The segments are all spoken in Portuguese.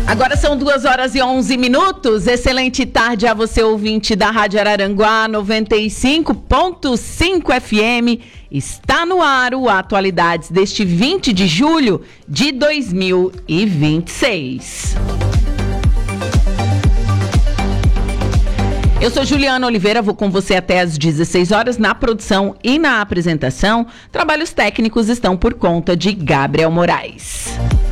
Agora são 2h11. Excelente tarde a você, ouvinte da Rádio Araranguá 95.5 FM. Está no ar o Atualidades deste 20 de julho de 2026. Eu sou Juliana Oliveira, vou com você até às 16 horas na produção e na apresentação. Trabalhos técnicos estão por conta de Gabriel Moraes.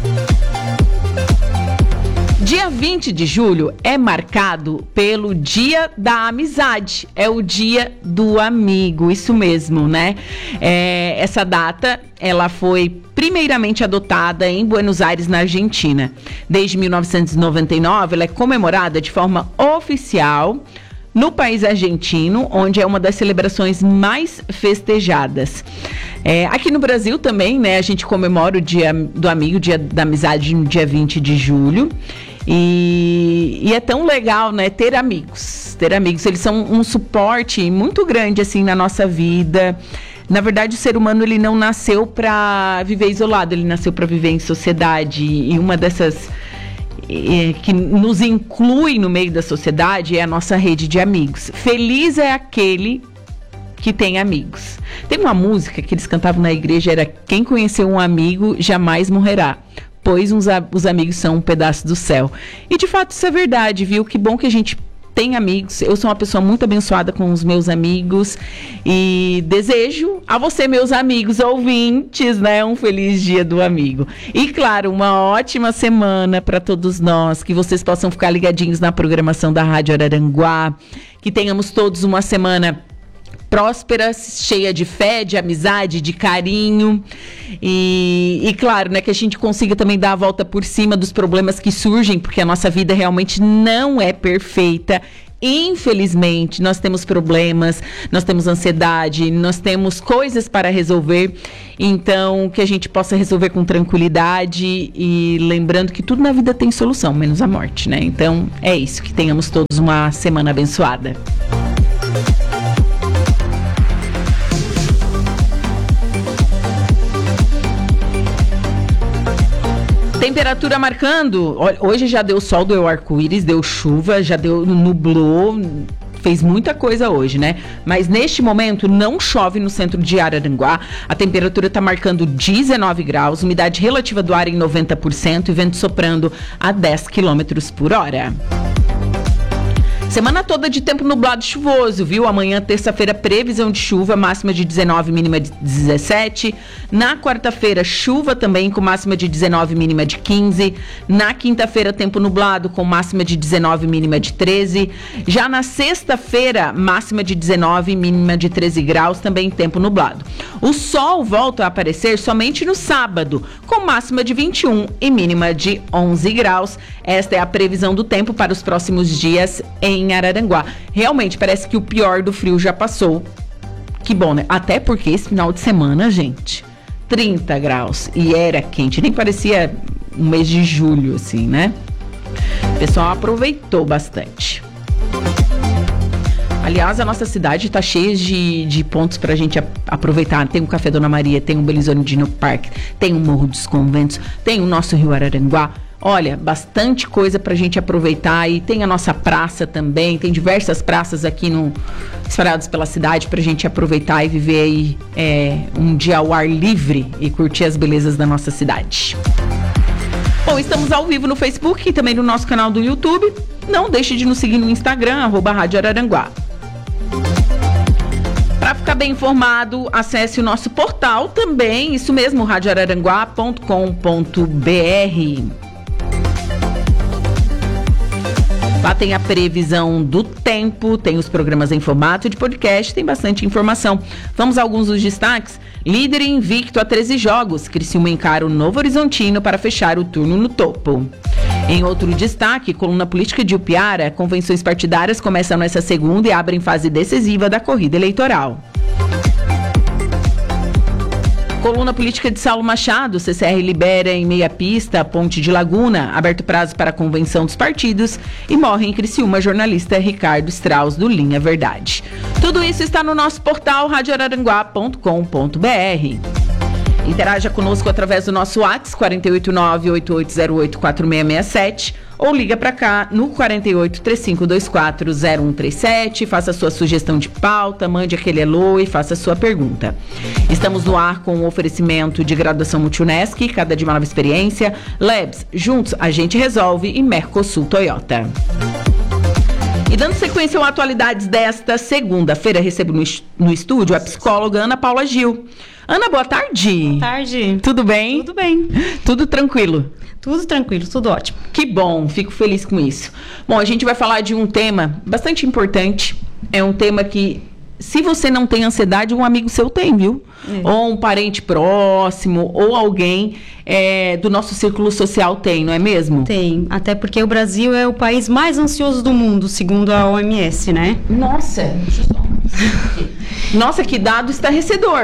Dia 20 de julho é marcado pelo Dia da Amizade, é o Dia do Amigo, isso mesmo, né? Essa data, ela foi primeiramente adotada em Buenos Aires, na Argentina. Desde 1999, ela é comemorada de forma oficial no país argentino, onde é uma das celebrações mais festejadas. Aqui no Brasil também, né, a gente comemora o Dia do Amigo, o Dia da Amizade, no dia 20 de julho. E é tão legal, né, ter amigos. Ter amigos, eles são um suporte muito grande, assim, na nossa vida. Na verdade, o ser humano, ele não nasceu para viver isolado, ele nasceu para viver em sociedade. E uma dessas que nos inclui no meio da sociedade é a nossa rede de amigos. Feliz é aquele que tem amigos. Tem uma música que eles cantavam na igreja, era: quem conheceu um amigo jamais morrerá, pois os amigos são um pedaço do céu. E de fato isso é verdade, viu? Que bom que a gente tem amigos. Eu sou uma pessoa muito abençoada com os meus amigos e desejo a você, meus amigos ouvintes, né, um feliz Dia do Amigo. E claro, uma ótima semana para todos nós, que vocês possam ficar ligadinhos na programação da Rádio Araranguá, que tenhamos todos uma semana próspera, cheia de fé, de amizade, de carinho e claro, né, que a gente consiga também dar a volta por cima dos problemas que surgem, porque a nossa vida realmente não é perfeita. Infelizmente, nós temos problemas, nós temos ansiedade, nós temos coisas para resolver, então que a gente possa resolver com tranquilidade e lembrando que tudo na vida tem solução, menos a morte, né? Então é isso, que tenhamos todos uma semana abençoada. Temperatura marcando, hoje já deu sol, deu arco-íris, deu chuva, já nublou, fez muita coisa hoje, né? Mas neste momento não chove no centro de Araranguá, a temperatura está marcando 19 graus, umidade relativa do ar em 90% e vento soprando a 10 km por hora. Semana toda de tempo nublado e chuvoso, viu? Amanhã, terça-feira, previsão de chuva, máxima de 19, mínima de 17. Na quarta-feira, chuva também, com máxima de 19, mínima de 15. Na quinta-feira, tempo nublado, com máxima de 19, mínima de 13. Já na sexta-feira, máxima de 19, mínima de 13 graus, também tempo nublado. O sol volta a aparecer somente no sábado, com máxima de 21 e mínima de 11 graus. Esta é a previsão do tempo para os próximos dias em Araranguá. Realmente parece que o pior do frio já passou. Que bom, né? Até porque esse final de semana, gente, 30 graus e era quente, nem parecia um mês de julho, assim, né? O pessoal aproveitou bastante. Aliás, a nossa cidade está cheia de pontos para a gente aproveitar. Tem o Café Dona Maria, tem o Belizone Dino Park, tem o Morro dos Conventos, tem o nosso Rio Araranguá. Olha, bastante coisa pra gente aproveitar, e tem a nossa praça também, tem diversas praças aqui espalhadas pela cidade pra gente aproveitar e viver aí um dia ao ar livre e curtir as belezas da nossa cidade. Bom, estamos ao vivo no Facebook e também no nosso canal do YouTube. Não deixe de nos seguir no Instagram, @Rádio Araranguá. Para ficar bem informado, acesse o nosso portal também, isso mesmo, radioararanguá.com.br. Lá tem a previsão do tempo, tem os programas em formato de podcast, tem bastante informação. Vamos a alguns dos destaques. Líder invicto a 13 jogos, Criciúma encara o Novo Horizontino para fechar o turno no topo. Em outro destaque, coluna política de Upiara, convenções partidárias começam nesta segunda e abrem fase decisiva da corrida eleitoral. Coluna política de Saulo Machado, CCR libera em meia pista a Ponte de Laguna, aberto prazo para a convenção dos partidos, e morre em Criciúma jornalista Ricardo Strauss do Linha Verdade. Tudo isso está no nosso portal radioararanguá.com.br. Interaja conosco através do nosso WhatsApp 489-8808-4667 ou liga para cá no 48-3524-0137, faça sua sugestão de pauta, mande aquele alô e faça sua pergunta. Estamos no ar com o oferecimento de graduação Multunesc, cada dia uma nova experiência, Labs, juntos a gente resolve, e Mercosul Toyota. E dando sequência às atualidades desta segunda-feira, recebo no estúdio a psicóloga Ana Paula Gil. Ana, boa tarde. Boa tarde. Tudo bem? Tudo bem. Tudo tranquilo? Tudo tranquilo, tudo ótimo. Que bom, fico feliz com isso. Bom, a gente vai falar de um tema bastante importante. É um tema que, se você não tem ansiedade, um amigo seu tem, viu? Ou um parente próximo, ou alguém do nosso círculo social tem, não é mesmo? Tem, até porque o Brasil é o país mais ansioso do mundo, segundo a OMS, né? Nossa, deixa eu só... Nossa, que dado estarrecedor.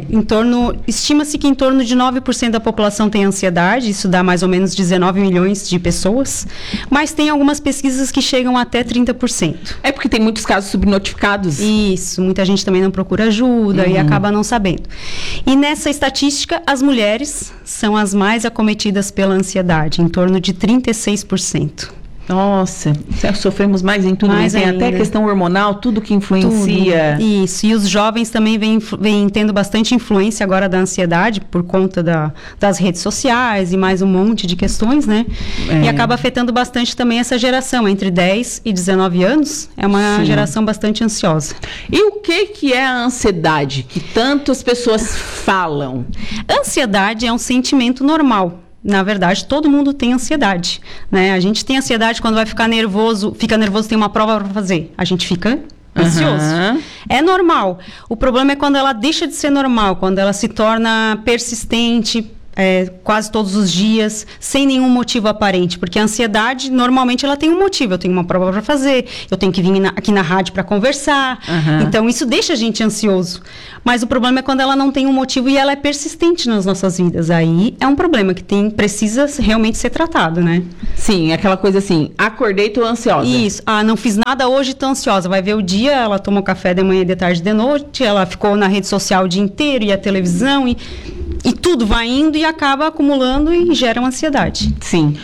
Estima-se que em torno de 9% da população tem ansiedade, isso dá mais ou menos 19 milhões de pessoas, mas tem algumas pesquisas que chegam até 30%. É porque tem muitos casos subnotificados. Isso, muita gente também não procura ajuda e acaba não sabendo. E nessa estatística, as mulheres são as mais acometidas pela ansiedade, em torno de 36%. Nossa, sofremos mais em tudo, mas tem até questão hormonal, tudo que influencia. Tudo. Isso, e os jovens também vêm tendo bastante influência agora da ansiedade por conta das redes sociais e mais um monte de questões, né? E acaba afetando bastante também essa geração, entre 10 e 19 anos, é uma geração bastante ansiosa. E o que é a ansiedade, que tantas pessoas falam? Ansiedade é um sentimento normal. Na verdade, todo mundo tem ansiedade, né? A gente tem ansiedade quando vai ficar nervoso, tem uma prova para fazer. A gente fica ansioso. É normal. O problema é quando ela deixa de ser normal, quando ela se torna persistente, quase todos os dias, sem nenhum motivo aparente, porque a ansiedade, normalmente, ela tem um motivo. Eu tenho uma prova para fazer, eu tenho que vir aqui na rádio para conversar, então isso deixa a gente ansioso. Mas o problema é quando ela não tem um motivo e ela é persistente nas nossas vidas. Aí é um problema que precisa realmente ser tratado, né? Sim, aquela coisa assim, acordei, tô ansiosa. Isso, não fiz nada hoje, tô ansiosa. Vai ver o dia, ela tomou café de manhã, de tarde, de noite, ela ficou na rede social o dia inteiro, e a televisão, e tudo vai indo e acaba acumulando e gera uma ansiedade. Sim.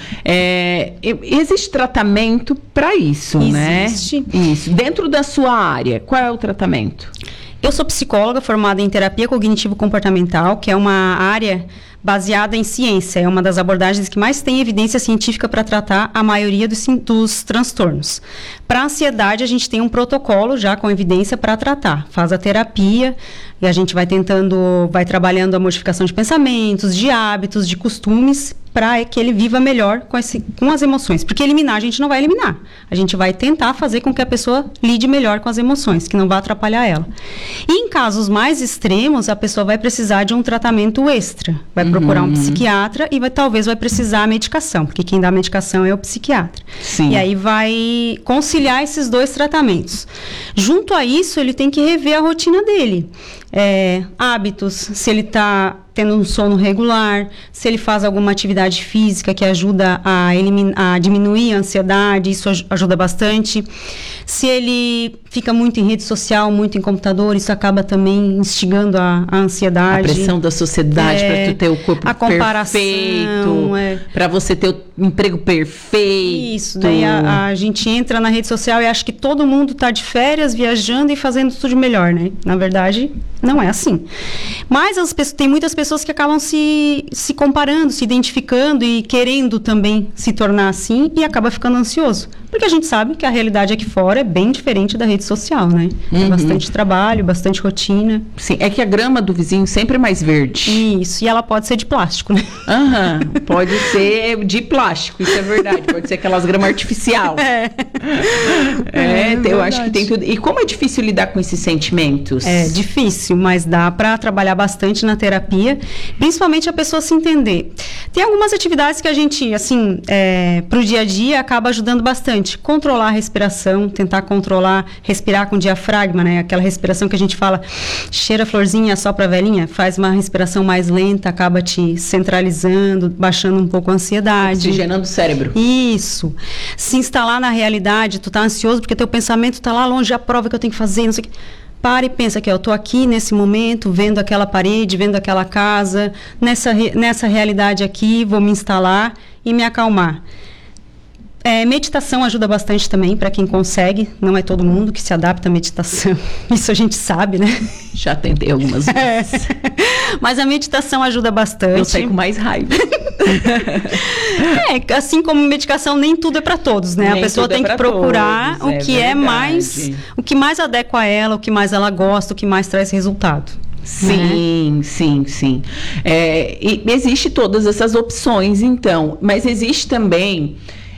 Existe tratamento para isso, né? Existe. Isso. Dentro da sua área, qual é o tratamento? Eu sou psicóloga formada em terapia cognitivo-comportamental, que é uma área baseada em ciência. É uma das abordagens que mais tem evidência científica para tratar a maioria dos transtornos. Para a ansiedade, a gente tem um protocolo já com evidência para tratar. Faz a terapia e a gente vai trabalhando a modificação de pensamentos, de hábitos, de costumes, para que ele viva melhor com as emoções. Porque eliminar, a gente não vai eliminar. A gente vai tentar fazer com que a pessoa lide melhor com as emoções, que não vai atrapalhar ela. E em casos mais extremos, a pessoa vai precisar de um tratamento extra. Vai procurar um psiquiatra e talvez vai precisar medicação, porque quem dá medicação é o psiquiatra. Sim. E aí vai conciliar esses dois tratamentos. Junto a isso, ele tem que rever a rotina dele. Hábitos, se ele está tendo um sono regular, se ele faz alguma atividade física que ajuda a diminuir a ansiedade, isso ajuda bastante. Se ele fica muito em rede social, muito em computador, isso acaba também instigando a ansiedade. A pressão da sociedade para tu ter o corpo a comparação, perfeito, para você ter o emprego perfeito. Isso, daí a gente entra na rede social e acha que todo mundo está de férias, viajando e fazendo tudo melhor, né? Na verdade, não é assim. Mas tem muitas pessoas que acabam se comparando, se identificando e querendo também se tornar assim e acaba ficando ansioso. Porque a gente sabe que a realidade aqui fora é bem diferente da rede social, né? É bastante trabalho, bastante rotina. Sim, é que a grama do vizinho sempre é mais verde. Isso, e ela pode ser de plástico, né? Pode ser de plástico, isso é verdade. Pode ser aquelas gramas artificial. Eu acho que tem tudo. E como é difícil lidar com esses sentimentos? É difícil, mas dá para trabalhar bastante na terapia, principalmente a pessoa se entender. Tem algumas atividades que a gente, assim, pro dia a dia, acaba ajudando bastante. Controlar a respiração, tentar respirar com diafragma, né? Aquela respiração que a gente fala, cheira a florzinha, sopra a velhinha, faz uma respiração mais lenta, acaba te centralizando, baixando um pouco a ansiedade. Oxigenando o cérebro. Isso. Se instalar na realidade, tu tá ansioso porque teu pensamento tá lá longe, a prova que eu tenho que fazer, não sei o que. para e pensa que eu estou aqui nesse momento, vendo aquela parede, vendo aquela casa, nessa realidade aqui, vou me instalar e me acalmar. Meditação ajuda bastante também para quem consegue, não é todo mundo que se adapta à meditação, isso a gente sabe, né? Já tentei algumas vezes. Mas a meditação ajuda bastante. Eu sei com mais raiva. Assim como medicação, nem tudo é para todos, né? Nem a pessoa tem que procurar todos, o que é mais, o que mais adequa a ela, o que mais ela gosta, o que mais traz resultado. Sim, né? Sim. E existe todas essas opções, então, mas existe também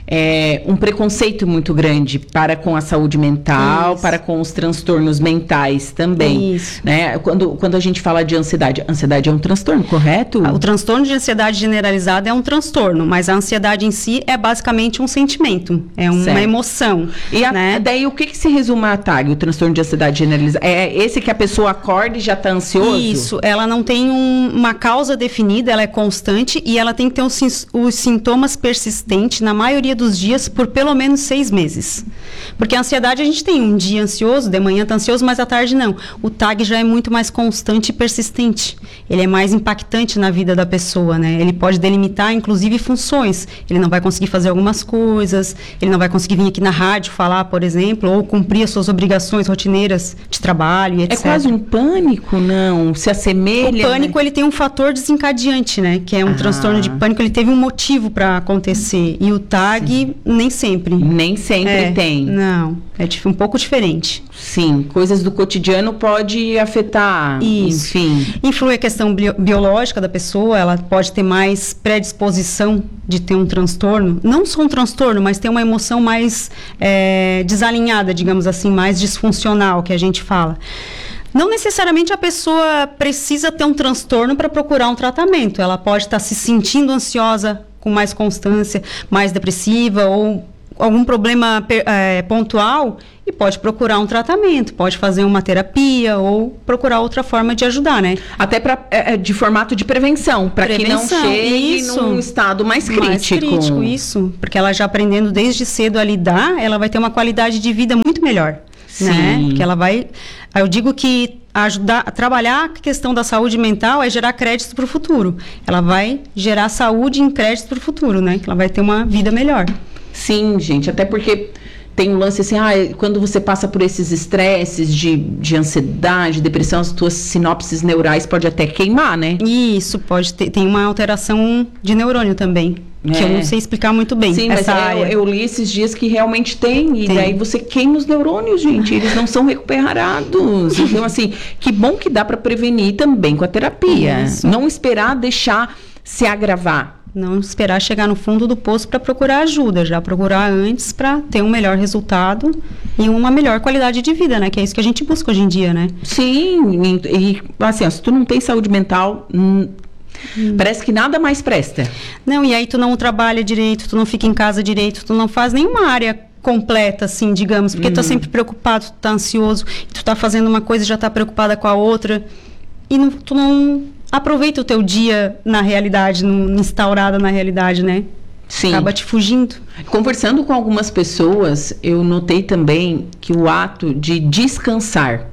um preconceito muito grande para com a saúde mental, para com os transtornos mentais também. Isso. Né? Quando a gente fala de ansiedade é um transtorno, correto? O transtorno de ansiedade generalizada é um transtorno, mas a ansiedade em si é basicamente um sentimento, é uma emoção. E né? Daí o que se resume a TAG, o transtorno de ansiedade generalizada? É esse que a pessoa acorda e já está ansioso? Isso, ela não tem uma causa definida, ela é constante e ela tem que ter os sintomas persistentes na maioria dos dias por pelo menos 6 meses. Porque a ansiedade a gente tem um dia ansioso, de manhã tá ansioso, mas à tarde não. O TAG já é muito mais constante e persistente. Ele é mais impactante na vida da pessoa, né? Ele pode delimitar, inclusive, funções. Ele não vai conseguir fazer algumas coisas, ele não vai conseguir vir aqui na rádio falar, por exemplo, ou cumprir as suas obrigações rotineiras de trabalho e etc. É quase um pânico, não? Se assemelha... O pânico, né? Ele tem um fator desencadeante, né? Que é um transtorno de pânico, ele teve um motivo para acontecer. E o TAG, nem sempre. Nem sempre tem. Não, é um pouco diferente. Sim, coisas do cotidiano pode afetar, Isso. Enfim. Influi a questão biológica da pessoa, ela pode ter mais predisposição de ter um transtorno. Não só um transtorno, mas ter uma emoção mais desalinhada, digamos assim, mais disfuncional, que a gente fala. Não necessariamente a pessoa precisa ter um transtorno para procurar um tratamento. Ela pode estar se sentindo ansiosa com mais constância, mais depressiva ou algum problema pontual e pode procurar um tratamento, pode fazer uma terapia ou procurar outra forma de ajudar, né? Até de formato de prevenção, para que não chegue num estado mais crítico. Mais crítico, isso. Porque ela já aprendendo desde cedo a lidar, ela vai ter uma qualidade de vida muito melhor. Sim. Né? Porque ela vai... Eu digo que ajudar a trabalhar a questão da saúde mental é gerar crédito para o futuro. Ela vai gerar saúde em crédito para o futuro, né? Que ela vai ter uma vida melhor. Sim, gente. Até porque tem um lance assim, quando você passa por esses estresses de ansiedade, depressão, as tuas sinapses neurais pode até queimar, né? Isso, pode ter. Tem uma alteração de neurônio também. Que eu não sei explicar muito bem. Sim, mas eu li esses dias que realmente tem. E daí você queima os neurônios, gente. Eles não são recuperados. Então, assim, que bom que dá para prevenir também com a terapia. Isso. Não esperar deixar se agravar. Não esperar chegar no fundo do poço para procurar ajuda. Já procurar antes para ter um melhor resultado e uma melhor qualidade de vida, né? Que é isso que a gente busca hoje em dia, né? Sim. E assim, se tu não tem saúde mental... Parece que nada mais presta. Não, e aí tu não trabalha direito, tu não fica em casa direito, tu não faz nenhuma área completa, assim, digamos, porque tu tá sempre preocupado, tu tá ansioso, tu tá fazendo uma coisa e já tá preocupada com a outra, e tu não aproveita o teu dia na realidade, instaurada na realidade, né? Sim. Acaba te fugindo. Conversando com algumas pessoas, eu notei também que o ato de descansar.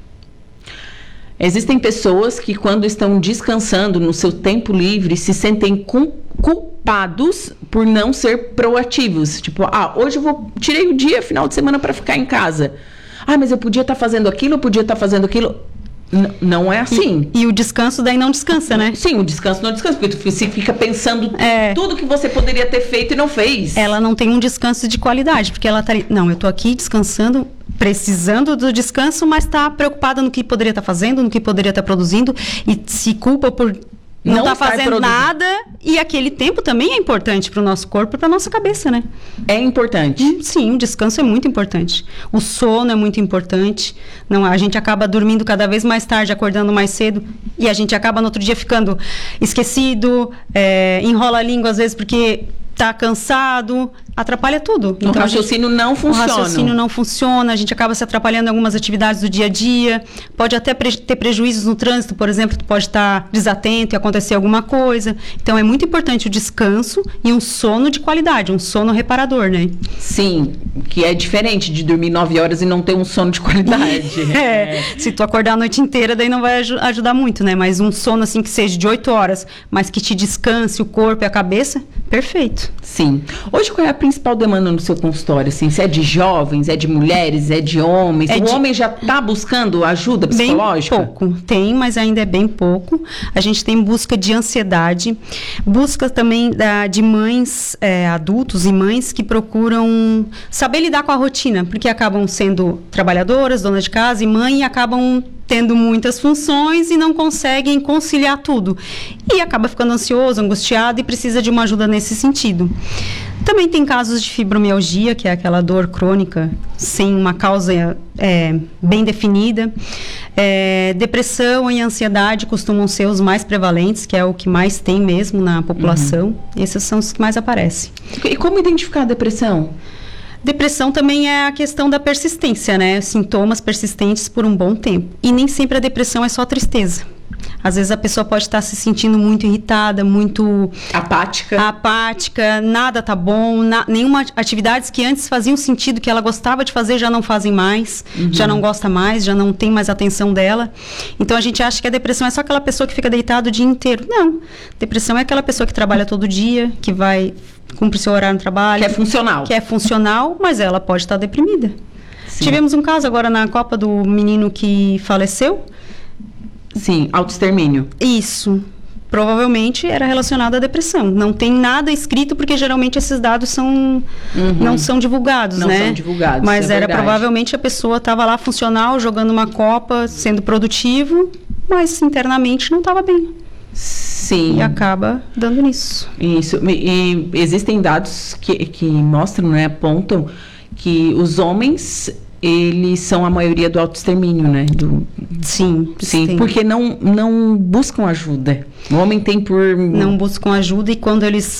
Existem pessoas que, quando estão descansando no seu tempo livre, se sentem culpados por não ser proativos. Tipo, hoje tirei o dia, final de semana, para ficar em casa. Mas eu podia estar fazendo aquilo, eu podia estar fazendo aquilo. Não é assim. E o descanso daí não descansa, né? Sim, o descanso não descansa, porque você fica pensando tudo que você poderia ter feito e não fez. Ela não tem um descanso de qualidade, porque ela tá... Não, eu tô aqui descansando, precisando do descanso, mas tá preocupada no que poderia estar fazendo, no que poderia estar produzindo, e se culpa por não tá fazendo nada, e aquele tempo também é importante para o nosso corpo e para nossa cabeça, né? É importante. Sim, o descanso é muito importante. O sono é muito importante. Não, a gente acaba dormindo cada vez mais tarde, acordando mais cedo, e a gente acaba no outro dia ficando esquecido, enrola a língua às vezes porque tá cansado, atrapalha tudo. Então, o raciocínio não funciona. O raciocínio não funciona, a gente acaba se atrapalhando em algumas atividades do dia a dia, pode até ter prejuízos no trânsito, por exemplo, tu pode estar desatento e acontecer alguma coisa. Então, é muito importante o descanso e um sono de qualidade, um sono reparador, né? Sim, que é diferente de dormir 9 horas e não ter um sono de qualidade. Se tu acordar a noite inteira, daí não vai ajudar muito, né? Mas um sono, assim, que seja de 8 horas, mas que te descanse o corpo e a cabeça, perfeito. Sim. Hoje, qual é a principal demanda no seu consultório? Assim, se é de jovens, é de mulheres, é de homens? O homem já está buscando ajuda psicológica? Bem pouco. Tem, mas ainda é bem pouco. A gente tem busca de ansiedade, busca também de mães, adultos e mães que procuram saber lidar com a rotina, porque acabam sendo trabalhadoras, donas de casa e mãe, e acabam tendo muitas funções e não conseguem conciliar tudo. E acaba ficando ansioso, angustiado e precisa de uma ajuda nesse sentido. Também tem casos de fibromialgia, que é aquela dor crônica sem uma causa bem definida. Depressão e ansiedade costumam ser os mais prevalentes, que é o que mais tem mesmo na população. Esses são os que mais aparecem. E como identificar a depressão? Depressão também é a questão da persistência, né? Sintomas persistentes por um bom tempo. E nem sempre a depressão é só tristeza. Às vezes a pessoa pode estar se sentindo muito irritada, muito apática, nada tá bom, nenhuma atividades que antes faziam sentido, que ela gostava de fazer, já não fazem mais, já não gosta mais, já não tem mais atenção dela. Então a gente acha que a depressão é só aquela pessoa que fica deitada o dia inteiro. Não, depressão é aquela pessoa que trabalha todo dia, que vai cumprir seu horário no trabalho. Que é funcional, mas ela pode estar deprimida. Sim. Tivemos um caso agora na Copa do menino que faleceu. Sim, autoextermínio. Isso. Provavelmente era relacionado à depressão. Não tem nada escrito, porque geralmente esses dados não são divulgados, né? Não são divulgados, mas era verdade. Provavelmente a pessoa estava lá funcional, jogando uma Copa, sendo produtivo, mas internamente não estava bem. Sim. E acaba dando nisso. Isso. E existem dados que mostram, né, apontam que os homens, eles são a maioria do autoextermínio, né? Sim. Porque não buscam ajuda. O homem tem por... Não buscam ajuda, e quando eles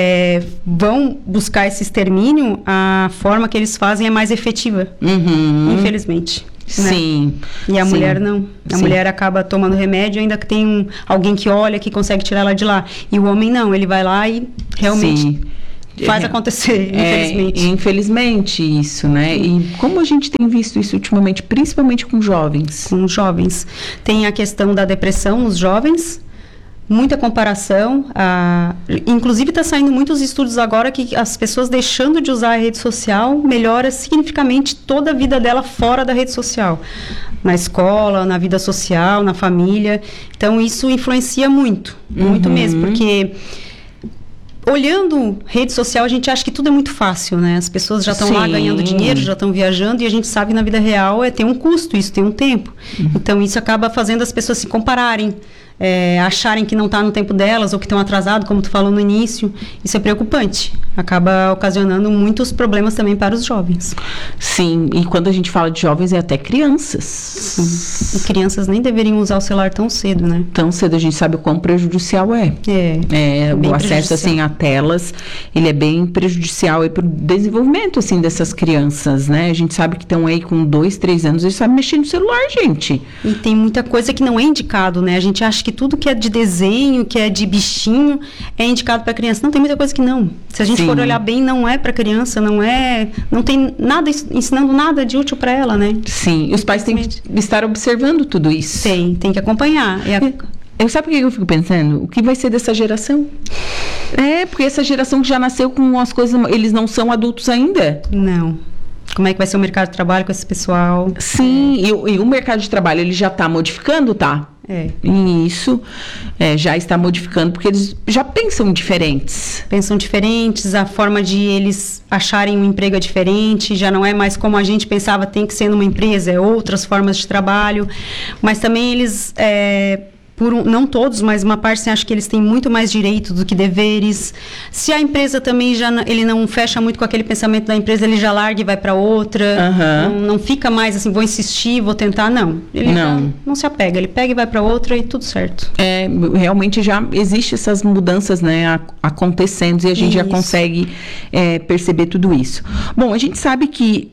vão buscar esse extermínio, a forma que eles fazem é mais efetiva. Infelizmente. Sim. Né? E a mulher não. A mulher acaba tomando remédio, ainda que tem alguém que olha, que consegue tirar ela de lá. E o homem não, ele vai lá e realmente faz acontecer, infelizmente. Infelizmente isso, né? E como a gente tem visto isso ultimamente, principalmente com jovens? Com jovens. Tem a questão da depressão nos jovens. Muita comparação, inclusive está saindo muitos estudos agora que as pessoas deixando de usar a rede social melhora significativamente toda a vida dela fora da rede social, na escola, na vida social, na família. Então isso influencia muito mesmo, porque olhando rede social, a gente acha que tudo é muito fácil, né? As pessoas já estão lá ganhando dinheiro, já estão viajando, e a gente sabe que na vida real tem um custo, isso tem um tempo. Então isso acaba fazendo as pessoas se compararem, acharem que não está no tempo delas, ou que estão atrasados, como tu falou no início. Isso é preocupante. Acaba ocasionando muitos problemas também para os jovens. Sim, e quando a gente fala de jovens, é até crianças. Sim. E crianças nem deveriam usar o celular tão cedo, né? Tão cedo, a gente sabe o quão prejudicial é. O acesso, assim, a telas, ele é bem prejudicial para o desenvolvimento, assim, dessas crianças, né? A gente sabe que estão aí com 2, 3 anos, eles sabem mexer no celular, gente. E tem muita coisa que não é indicado, né? A gente acha que tudo que é de desenho, que é de bichinho, é indicado para criança. Não, tem muita coisa que não. Se a gente for olhar bem, não é para criança, não tem nada ensinando nada de útil para ela, né? Sim, e os pais têm que estar observando tudo isso. Tem que acompanhar. Eu sabe o que eu fico pensando? O que vai ser dessa geração? Porque essa geração que já nasceu com as coisas, eles não são adultos ainda? Não. Como é que vai ser o mercado de trabalho com esse pessoal? Sim, e o mercado de trabalho, ele já está modificando, tá? E isso já está modificando, porque eles já pensam diferentes. Pensam diferentes, a forma de eles acharem um emprego é diferente, já não é mais como a gente pensava, tem que ser numa empresa, outras formas de trabalho. Mas também eles não todos, mas uma parte você acha que eles têm muito mais direito do que deveres. Se a empresa também ele não fecha muito com aquele pensamento da empresa, ele já larga e vai para outra. Não fica mais assim, vou insistir, vou tentar, não. Ele não se apega, ele pega e vai para outra e tudo certo. Realmente já existe essas mudanças, né, acontecendo e a gente já consegue perceber tudo isso. Bom, a gente sabe que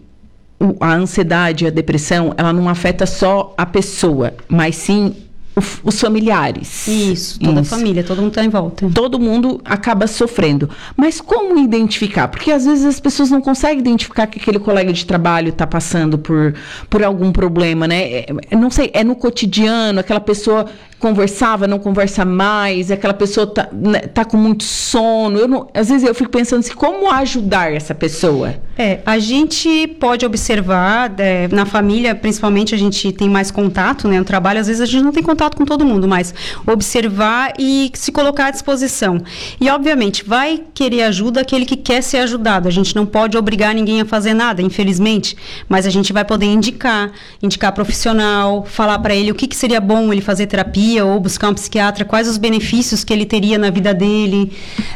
a ansiedade, a depressão, ela não afeta só a pessoa, mas sim os familiares. Isso, toda a família, todo mundo está em volta. Todo mundo acaba sofrendo. Mas como identificar? Porque às vezes as pessoas não conseguem identificar que aquele colega de trabalho está passando por algum problema, né? Não sei, é no cotidiano, aquela pessoa conversava, não conversa mais, aquela pessoa tá com muito sono. Às vezes eu fico pensando assim, como ajudar essa pessoa? A gente pode observar, na família, principalmente, a gente tem mais contato, né? No trabalho, às vezes a gente não tem contato com todo mundo, mas observar e se colocar à disposição. E, obviamente, vai querer ajuda aquele que quer ser ajudado. A gente não pode obrigar ninguém a fazer nada, infelizmente, mas a gente vai poder indicar profissional, falar para ele o que seria bom ele fazer terapia, ou buscar um psiquiatra, quais os benefícios que ele teria na vida dele.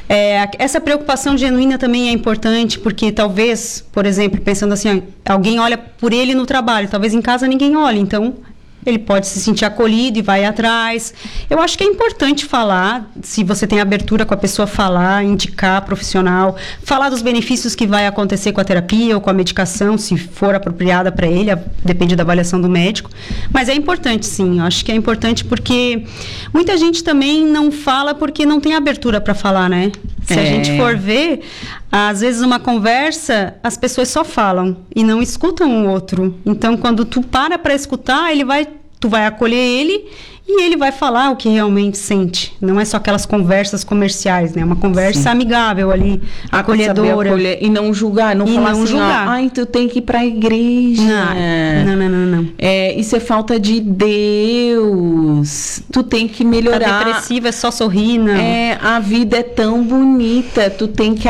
Essa preocupação genuína também é importante, porque talvez, por exemplo, pensando assim, alguém olha por ele no trabalho, talvez em casa ninguém olhe, então ele pode se sentir acolhido e vai atrás. Eu acho que é importante falar, se você tem abertura com a pessoa, falar, indicar profissional, falar dos benefícios que vai acontecer com a terapia ou com a medicação, se for apropriada para ele, depende da avaliação do médico. Mas é importante, sim. Eu acho que é importante porque muita gente também não fala porque não tem abertura para falar, né? Se a gente for ver, às vezes uma conversa, as pessoas só falam e não escutam o outro. Então, quando tu para escutar, tu vai acolher ele e ele vai falar o que realmente sente. Não é só aquelas conversas comerciais, né? Uma conversa amigável ali, acolhedora. E não julgar, não falar assim, julgar. Tu tem que ir pra igreja. Não. Isso é falta de Deus. Tu tem que melhorar. Tá depressiva, é só sorrir, não. A vida é tão bonita, tu tem que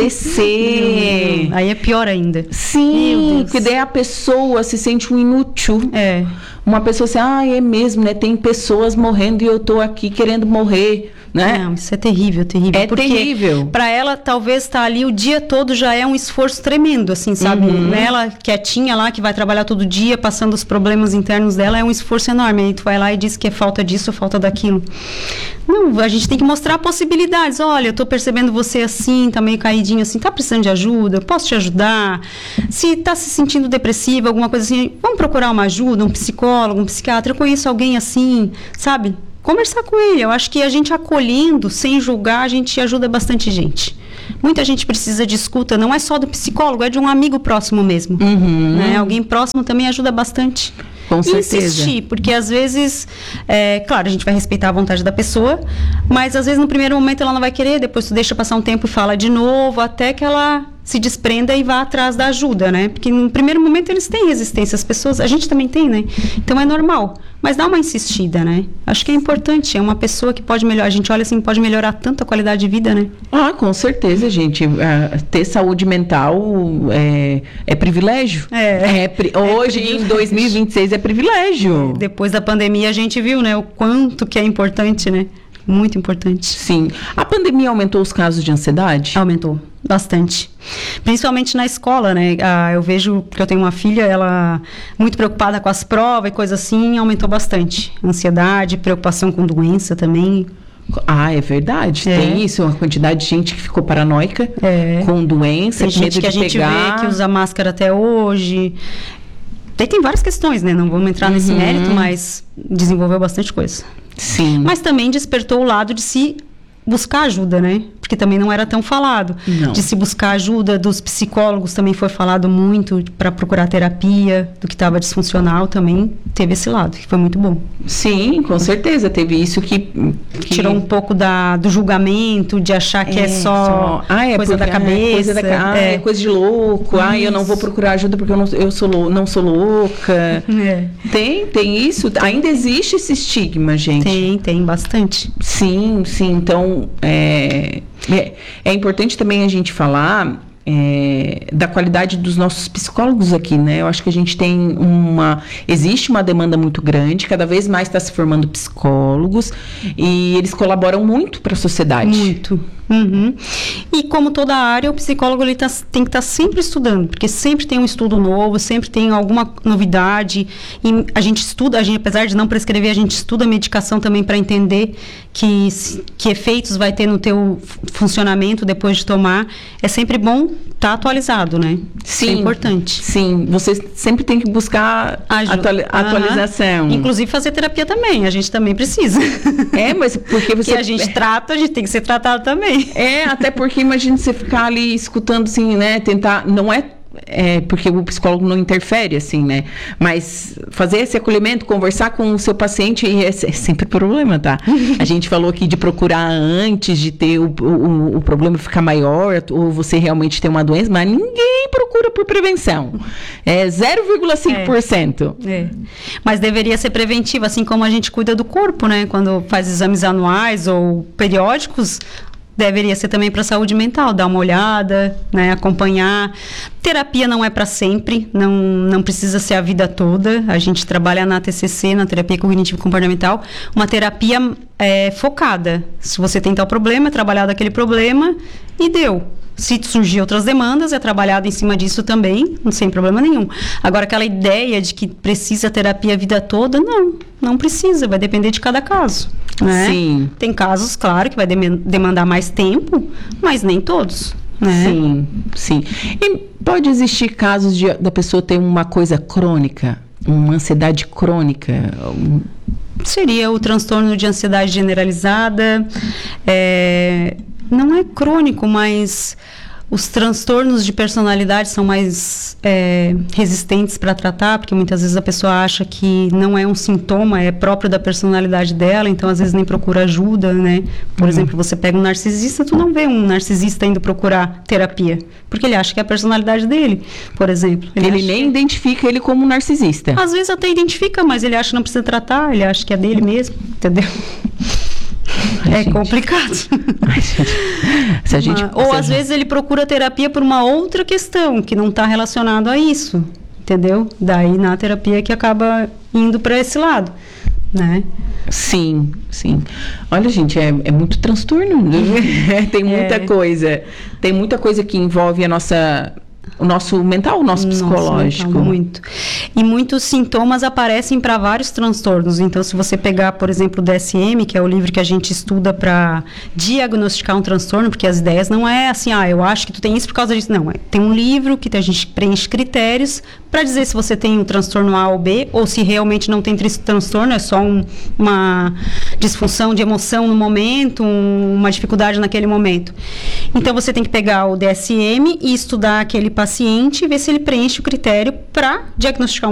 agradecer. Aí é pior ainda. Sim, porque daí a pessoa se sente um inútil. Uma pessoa assim, é mesmo, né? Tem pessoas morrendo e eu tô aqui querendo morrer, né? Não, isso é terrível. Porque terrível. Para ela, talvez estar ali o dia todo já é um esforço tremendo, assim, sabe? Ela quietinha lá, que vai trabalhar todo dia, passando os problemas internos dela, é um esforço enorme. Aí tu vai lá e diz que é falta disso, falta daquilo. Não, a gente tem que mostrar possibilidades. Olha, eu tô percebendo você assim, tá meio caidinho assim, tá precisando de ajuda? Eu posso te ajudar? Se tá se sentindo depressiva, alguma coisa assim, vamos procurar uma ajuda, um psicólogo, um psiquiatra. Eu conheço alguém assim, sabe? Conversar com ele. Eu acho que a gente acolhendo, sem julgar, a gente ajuda bastante gente. Muita gente precisa de escuta, não é só do psicólogo, é de um amigo próximo mesmo. Né? Alguém próximo também ajuda bastante. Com certeza. Insistir, porque às vezes, claro, a gente vai respeitar a vontade da pessoa, mas às vezes no primeiro momento ela não vai querer, depois tu deixa passar um tempo e fala de novo, até que ela se desprenda e vá atrás da ajuda, né? Porque no primeiro momento eles têm resistência, as pessoas, a gente também tem, né? Então é normal, mas dá uma insistida, né? Acho que é importante, é uma pessoa que pode melhorar, a gente olha assim, pode melhorar tanto a qualidade de vida, né? Com certeza, gente. Ter saúde mental é privilégio. Hoje, em 2026, é privilégio. Depois da pandemia, a gente viu, né? O quanto que é importante, né? Muito importante. Sim. A pandemia aumentou os casos de ansiedade? Aumentou bastante. Principalmente na escola, né? Eu vejo que eu tenho uma filha, ela muito preocupada com as provas e coisa assim, aumentou bastante. Ansiedade, preocupação com doença também. É verdade. Tem isso, uma quantidade de gente que ficou paranoica com doença, tem gente que a gente vê que usa máscara até hoje. Tem várias questões, né? Não vamos entrar nesse mérito, mas desenvolveu bastante coisa. Sim. Mas também despertou o lado de se buscar ajuda, né? Porque também não era tão falado. Não. De se buscar ajuda, dos psicólogos também foi falado muito para procurar terapia, do que estava disfuncional também teve esse lado, que foi muito bom. Sim, com certeza, teve isso que tirou um pouco do julgamento, de achar que é só coisa da cabeça. É coisa de louco, eu não vou procurar ajuda porque eu não sou louca. Tem isso, ainda existe esse estigma, gente. Tem bastante. Sim, então é importante também a gente falar da qualidade dos nossos psicólogos aqui, né? Eu acho que a gente tem existe uma demanda muito grande, cada vez mais está se formando psicólogos e eles colaboram muito para a sociedade. Muito. Uhum. E como toda área, o psicólogo ele tem que estar sempre estudando, porque sempre tem um estudo novo, sempre tem alguma novidade. E a gente estuda, apesar de não prescrever, a gente estuda a medicação também para entender que efeitos vai ter no teu funcionamento depois de tomar. É sempre bom estar atualizado, né? Sim, isso é importante. Sim, você sempre tem que buscar atualização. Inclusive fazer terapia também, a gente também precisa. Mas porque você... Que a gente trata, a gente tem que ser tratado também. Até porque imagina você ficar ali escutando assim, né? Tentar, não é porque o psicólogo não interfere, assim, né? Mas fazer esse acolhimento, conversar com o seu paciente é sempre problema, tá? A gente falou aqui de procurar antes de ter o problema ficar maior, ou você realmente ter uma doença, mas ninguém procura por prevenção. É 0,5%. Mas deveria ser preventivo, assim como a gente cuida do corpo, né? Quando faz exames anuais ou periódicos, deveria ser também para a saúde mental, dar uma olhada, né, acompanhar. Terapia não é para sempre, não precisa ser a vida toda. A gente trabalha na TCC, na terapia cognitivo-comportamental, uma terapia focada. Se você tem tal problema, é trabalhado aquele problema e deu. Se surgir outras demandas, é trabalhado em cima disso também, sem problema nenhum. Agora, aquela ideia de que precisa terapia a vida toda, não precisa, vai depender de cada caso, né? Sim. Tem casos, claro, que vai demandar mais tempo, mas nem todos, né? Sim. E pode existir casos da pessoa ter uma coisa crônica, uma ansiedade crônica? Seria o transtorno de ansiedade generalizada, não é crônico, mas os transtornos de personalidade são mais resistentes para tratar, porque muitas vezes a pessoa acha que não é um sintoma, é próprio da personalidade dela, então às vezes nem procura ajuda, né? Por exemplo, você pega um narcisista, tu não vê um narcisista indo procurar terapia, porque ele acha que é a personalidade dele, por exemplo. Ele nem identifica ele como um narcisista. Às vezes até identifica, mas ele acha que não precisa tratar, ele acha que é dele mesmo, entendeu? Complicado. Às vezes ele procura terapia por uma outra questão que não está relacionado a isso, entendeu? Daí na terapia que acaba indo para esse lado, né? Sim. Olha, gente, é muito transtorno. Tem muita coisa que envolve o nosso mental, o nosso psicológico. Mental, muito. E muitos sintomas aparecem para vários transtornos. Então, se você pegar, por exemplo, o DSM, que é o livro que a gente estuda para diagnosticar um transtorno, porque as ideias não é assim, eu acho que tu tem isso por causa disso. Não, tem um livro que a gente preenche critérios para dizer se você tem um transtorno A ou B, ou se realmente não tem transtorno, é só uma disfunção de emoção no momento, uma dificuldade naquele momento. Então, você tem que pegar o DSM e estudar aquele paciente e ver se ele preenche o critério para diagnosticar